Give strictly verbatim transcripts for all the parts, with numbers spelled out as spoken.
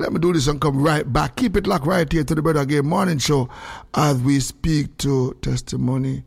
Let me do this and come right back. Keep it locked right here to the Brother Gay Morning Show as we speak to testimony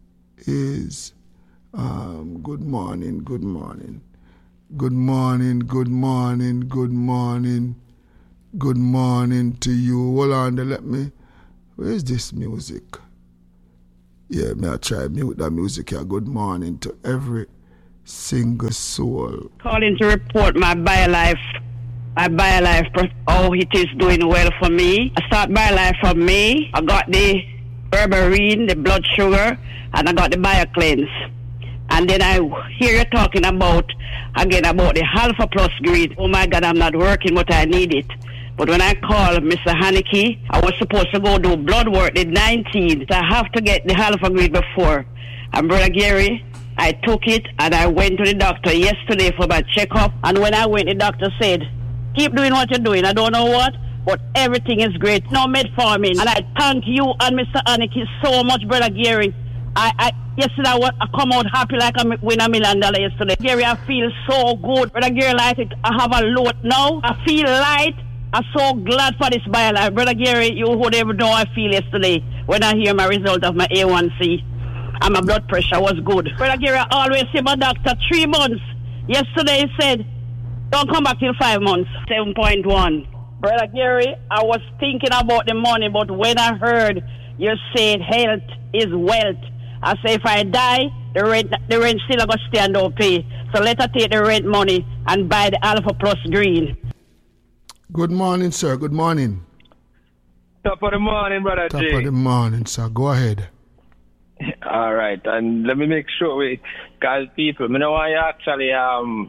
is um, good morning, good morning. Good morning, good morning, good morning, good morning to you. Hold on, let me. Where is this music? Yeah, may I try mute that music here. Good morning to every single soul. Calling to report my BioLife. My BioLife, how it is doing well for me. I start BioLife from May. I got the berberine, the blood sugar, and I got the BioCleanse. And then I hear you talking about, again, about the Alpha Plus Green. Oh my God, I'm not working, but I need it. But when I called Mister Haneke, I was supposed to go do blood work the nineteenth. I have to get the Alpha Green before. And Brother Gary, I took it and I went to the doctor yesterday for my checkup. And when I went, the doctor said, keep doing what you're doing. I don't know what, but everything is great. No metformin. And I thank you and Mister Haneke so much, Brother Gary. I, I yesterday I, I come out happy like I win a million dollars yesterday. Gary, I feel so good. Brother Gary, like it, I have a load now. I feel light. I'm so glad for this BioLife. Brother Gary, you would ever know I feel yesterday when I hear my result of my A one C. And my blood pressure was good. Brother Gary, I always see my doctor three months. Yesterday he said, don't come back till five months. seven point one. Brother Gary, I was thinking about the money, but when I heard you said health is wealth, I say if I die, the rent the rent still going to stay and don't pay. So let her take the rent money and buy the Alpha Plus Green. Good morning, sir. Good morning. Top of the morning, Brother Top G. Top of the morning, sir. Go ahead. All right. And let me make sure we call people. I know why you actually, um,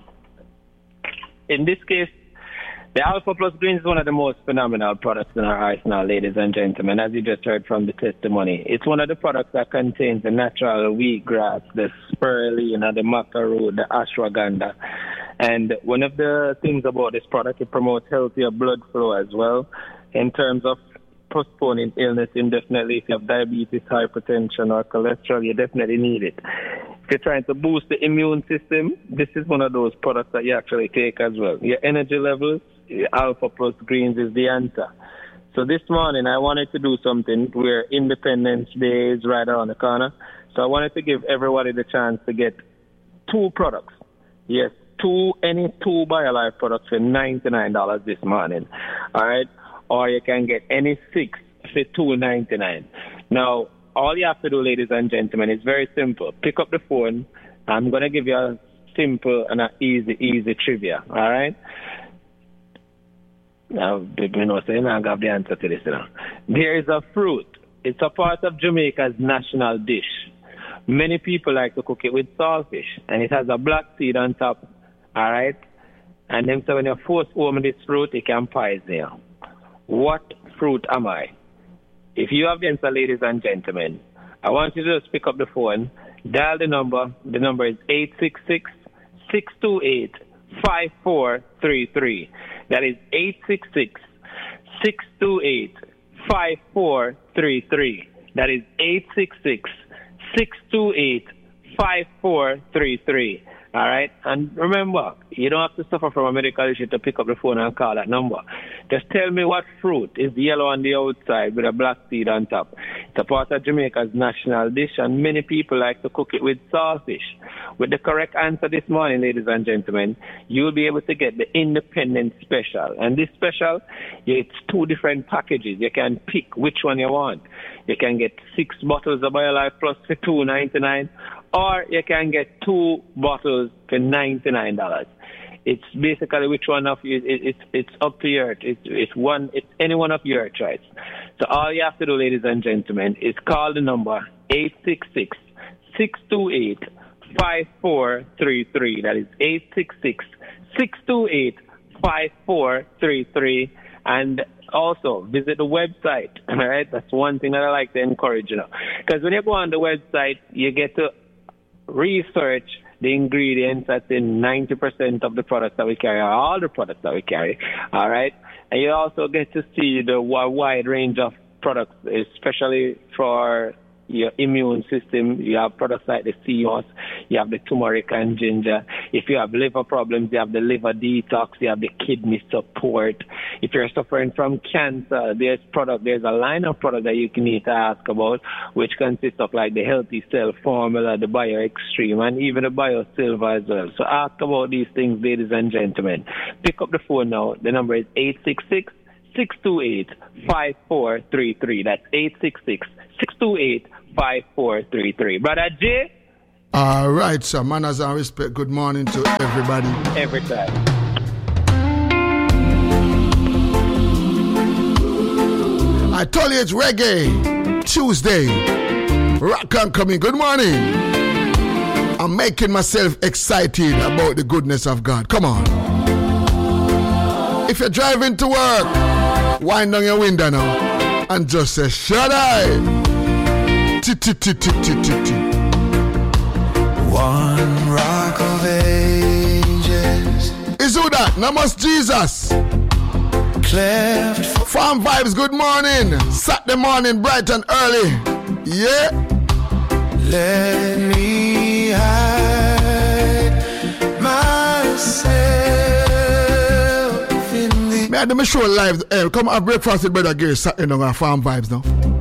in this case, the Alpha Plus Green is one of the most phenomenal products in our arsenal, ladies and gentlemen, as you just heard from the testimony. It's one of the products that contains the natural wheatgrass, the spirulina, the maca root, the ashwagandha. And one of the things about this product, it promotes healthier blood flow as well in terms of postponing illness indefinitely. If you have diabetes, hypertension, or cholesterol, you definitely need it. If you're trying to boost the immune system, this is one of those products that you actually take as well. Your energy levels, Alpha Plus Greens is the answer. So this morning I wanted to do something where Independence Day is right around the corner. So I wanted to give everybody the chance to get two products. Yes, two, any two BioLife products for ninety-nine dollars this morning. All right? Or you can get any six for two ninety-nine. Now, all you have to do, ladies and gentlemen, is very simple. Pick up the phone. I'm going to give you a simple and an easy, easy trivia. All right? Now, you know, saying I got the answer to this. You know. There is a fruit. It's a part of Jamaica's national dish. Many people like to cook it with saltfish, and it has a black seed on top. All right? And then so when you force home this fruit, it can poison you. What fruit am I? If you have the answer, ladies and gentlemen, I want you to just pick up the phone, dial the number. The number is eight six six, six two eight, five four three three. That is eight six six, six two eight, five four three three. That is eight six six, six two eight, five four three three. All right? And remember, you don't have to suffer from a medical issue to pick up the phone and call that number. Just tell me what fruit is yellow on the outside with a black seed on top. It's a part of Jamaica's national dish, and many people like to cook it with saltfish. With the correct answer this morning, ladies and gentlemen, you'll be able to get the Independent Special. And this special, it's two different packages. You can pick which one you want. You can get six bottles of BioLife Plus for two ninety-nine, or you can get two bottles for ninety-nine dollars. It's basically which one of you, it, it's it's up to your, it's, it's one, it's any one of your choice. So all you have to do, ladies and gentlemen, is call the number eight six six, six two eight, five four three three. That is eight six six, six two eight, five four three three. And also visit the website. All right, that's one thing that I like to encourage, you know, because when you go on the website, you get to research the ingredients that's in ninety percent of the products that we carry, or all the products that we carry. All right, and you also get to see the wide range of products, especially for your immune system. You have products like the sea moss, you have the turmeric and ginger. If you have liver problems, you have the liver detox, you have the kidney support. If you're suffering from cancer, there's product, there's a line of product that you can need to ask about, which consists of like the Healthy Cell Formula, the Bio Extreme, and even the Bio Silver as well. So ask about these things, ladies and gentlemen. Pick up the phone now. The number is eight six six, six two eight, five four three three. That's eight six six, six two eight, five four three three. Brother J? All right, sir. Manners and respect. Good morning to everybody. Every time. I told you it's Reggae Tuesday. Rock on coming. Good morning. I'm making myself excited about the goodness of God. Come on. If you're driving to work, wind down your window now and just say, Shaddai. One rock of ages. Is who that? Namas Jesus. Cleft. Farm Vibes, good morning. Saturday morning, bright and early. Yeah. Let me hide myself in the... May I do my show live? Hey, come have breakfast with Brother Gary Saturday on our Farm Vibes now.